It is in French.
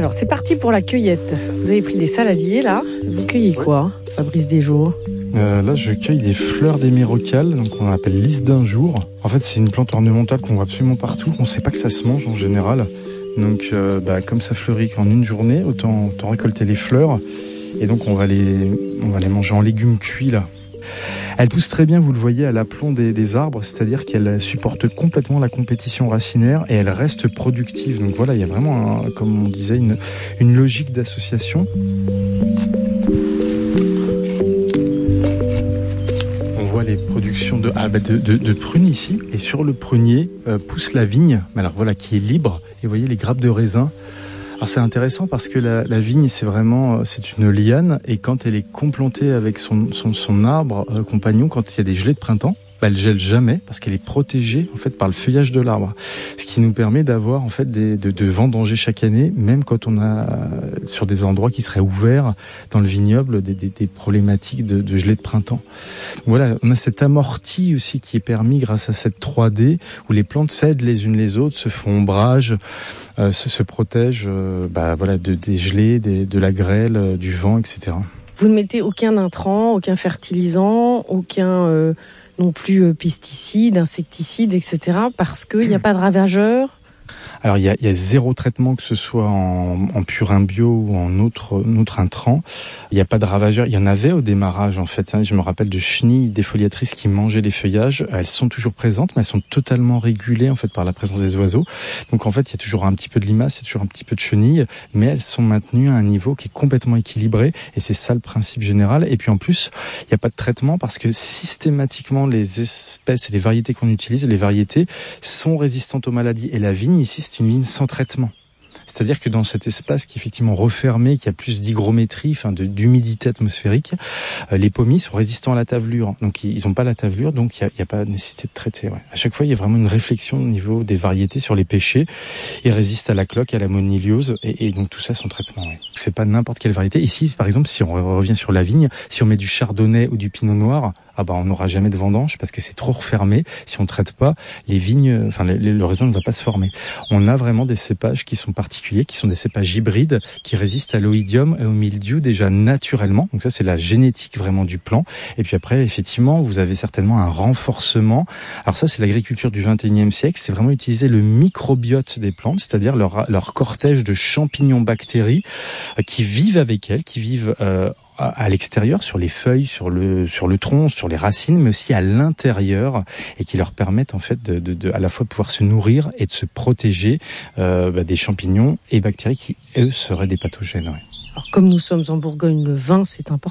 Alors c'est parti pour la cueillette. Vous avez pris des saladiers là. Vous cueillez quoi, Fabrice Desjours? Là, je cueille des fleurs d'hémérocale, donc on appelle lys d'un jour. En fait, c'est une plante ornementale qu'on voit absolument partout. On ne sait pas que ça se mange en général. Donc, comme ça fleurit qu'en une journée, autant récolter les fleurs. Et donc, on va les manger en légumes cuits là. Elle pousse très bien, vous le voyez, à l'aplomb des arbres, c'est-à-dire qu'elle supporte complètement la compétition racinaire et elle reste productive. Donc voilà, il y a vraiment, comme on disait, une logique d'association. On voit les productions de prunes ici, et sur le prunier pousse la vigne, alors voilà, qui est libre. Et vous voyez les grappes de raisin. Alors c'est intéressant parce que la vigne c'est une liane, et quand elle est complantée avec son arbre compagnon, quand il y a des gelées de printemps, elle gèle jamais parce qu'elle est protégée en fait par le feuillage de l'arbre, ce qui nous permet d'avoir en fait de vendanger chaque année, même quand on a sur des endroits qui seraient ouverts dans le vignoble des problématiques de gelée de printemps. Voilà, on a cet amorti aussi qui est permis grâce à cette 3D où les plantes s'aident les unes les autres, se font ombrage, se protègent des gelées, de la grêle, du vent, etc. Vous ne mettez aucun intrant, aucun fertilisant, aucun non plus pesticides, insecticides, etc. parce qu'il n'y a pas de ravageurs? Alors il y a zéro traitement, que ce soit en purin bio ou en autre intrant. Il n'y a pas de ravageurs. Il y en avait au démarrage en fait. Je me rappelle de chenilles défoliatrices qui mangeaient les feuillages. Elles sont toujours présentes, mais elles sont totalement régulées en fait par la présence des oiseaux. Donc en fait, il y a toujours un petit peu de limaces, il y a toujours un petit peu de chenilles, mais elles sont maintenues à un niveau qui est complètement équilibré. Et c'est ça le principe général. Et puis en plus, il n'y a pas de traitement parce que systématiquement les espèces et les variétés qu'on utilise, les variétés sont résistantes aux maladies. Et la vigne ici, c'est une vigne sans traitement. C'est-à-dire que dans cet espace qui est effectivement refermé, qui a plus d'hygrométrie, d'humidité atmosphérique, les pommiers sont résistants à la tavelure. Donc ils n'ont pas la tavelure, donc il n'y a pas de nécessité de traiter. Ouais. À chaque fois, il y a vraiment une réflexion au niveau des variétés sur les pêchers. Ils résistent à la cloque, à la moniliose, et donc tout ça sans traitement. Ouais. Donc c'est pas n'importe quelle variété. Ici, par exemple, si on revient sur la vigne, si on met du chardonnay ou du pinot noir, on n'aura jamais de vendange parce que c'est trop refermé. Si on traite pas, les vignes, le raisin ne va pas se former. On a vraiment des cépages qui sont particuliers, qui sont des cépages hybrides, qui résistent à l'oïdium et au mildiou déjà naturellement. Donc ça, c'est la génétique vraiment du plant. Et puis après, effectivement, vous avez certainement un renforcement. Alors ça, c'est l'agriculture du 21e siècle. C'est vraiment utiliser le microbiote des plantes, c'est-à-dire leur cortège de champignons bactéries qui vivent avec elles, qui vivent à l'extérieur, sur les feuilles, sur le tronc, sur les racines, mais aussi à l'intérieur, et qui leur permettent en fait de à la fois pouvoir se nourrir et de se protéger des champignons et bactéries qui eux seraient des pathogènes. Ouais. Alors comme nous sommes en Bourgogne, le vin c'est important.